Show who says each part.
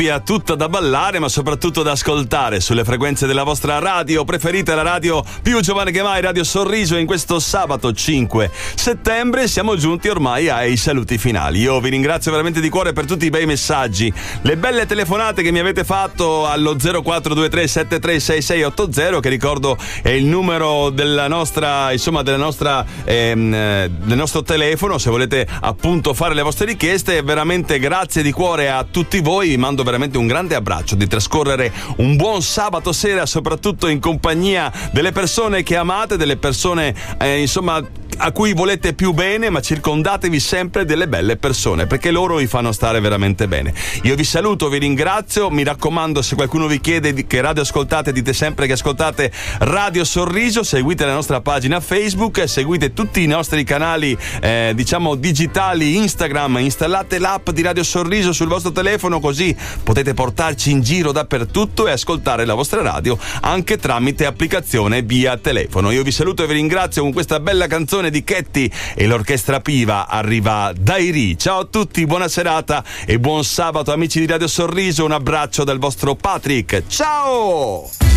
Speaker 1: coppia tutta da ballare, ma soprattutto da ascoltare sulle frequenze della vostra radio preferita, la radio più giovane che mai, Radio Sorriso. E in questo sabato 5 settembre siamo giunti ormai ai saluti finali. Io vi ringrazio veramente di cuore per tutti i bei messaggi, le belle telefonate che mi avete fatto allo 0423 736680, che ricordo è il numero della nostra, insomma, del nostro telefono, se volete appunto fare le vostre richieste. Veramente grazie di cuore a tutti voi, vi mando veramente un grande abbraccio, di trascorrere un buon sabato sera, soprattutto in compagnia delle persone che amate, delle persone insomma a cui volete più bene, ma circondatevi sempre delle belle persone, perché loro vi fanno stare veramente bene. Io vi saluto, vi ringrazio, mi raccomando, se qualcuno vi chiede che radio ascoltate, dite sempre che ascoltate Radio Sorriso, seguite la nostra pagina Facebook, seguite tutti i nostri canali diciamo digitali, Instagram, installate l'app di Radio Sorriso sul vostro telefono, così potete portarci in giro dappertutto e ascoltare la vostra radio anche tramite applicazione via telefono. Io vi saluto e vi ringrazio con questa bella canzone di Ketty e l'orchestra Piva, arriva Dairi. Ciao a tutti, buona serata e buon sabato amici di Radio Sorriso, un abbraccio dal vostro Patrick, ciao!